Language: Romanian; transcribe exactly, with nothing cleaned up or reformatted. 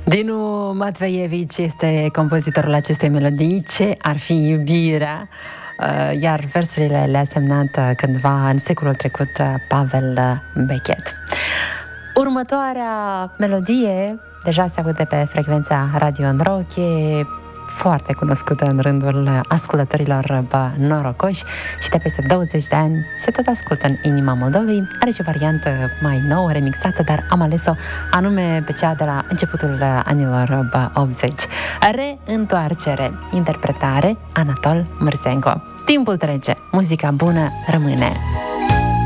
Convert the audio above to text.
Dinu Matveevici este compozitorul acestei melodii, Ce ar fi iubirea, iar versurile le-a semnat cândva în secolul trecut Pavel Beckett. Următoarea melodie deja se aude pe frecvența Radio Noroc, e foarte cunoscută în rândul ascultătorilor norocoși și de peste douăzeci de ani se tot ascultă în inima Moldovei. Are și o variantă mai nouă, remixată, dar am ales-o anume pe cea de la începutul anilor optzeci. Reîntoarcere, interpretare Anatol Mârzenco. Timpul trece, muzica bună rămâne.